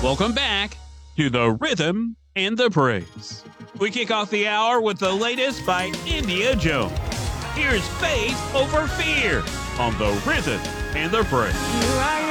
Welcome back to the Rhythm and the Praise. We kick off the hour with the latest by India Jones. Here's Faith Over Fear on the Rhythm and the Praise.